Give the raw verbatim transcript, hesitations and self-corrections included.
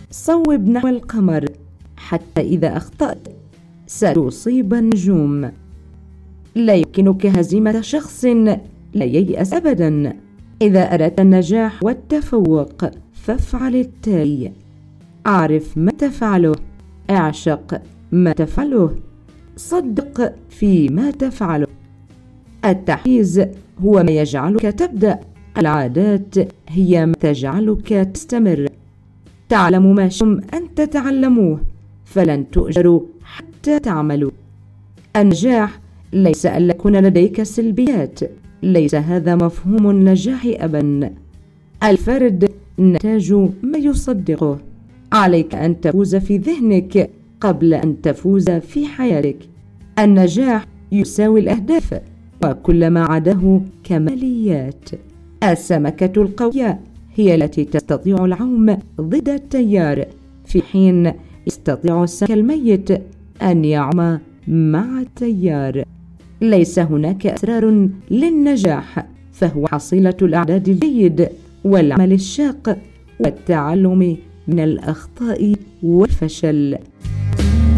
صوب نحو القمر، حتى إذا أخطأت ستصيب النجوم. لا يمكنك هزيمة شخص لا ييأس أبدا. إذا أردت النجاح والتفوق فافعل التالي: أعرف ما تفعله، اعشق ما تفعله، صدق فيما تفعله. التحفيز هو ما يجعلك تبدأ، العادات هي ما تجعلك تستمر. تعلموا ما شئتم أن تتعلموه، فلن تؤجروا حتى تعملوا. النجاح ليس أن يكون لديك سلبيات، ليس هذا مفهوم النجاح أبدا. الفرد نتاج ما يصدقه. عليك أن تفوز في ذهنك قبل أن تفوز في حياتك. النجاح يساوي الأهداف، وكل ما عداه كماليات. السمكة القوية هي التي تستطيع العوم ضد التيار، في حين يستطيع السمك الميت أن يعوم مع التيار. ليس هناك أسرار للنجاح، فهو حصيلة الإعداد الجيد والعمل الشاق والتعلم من الأخطاء والفشل.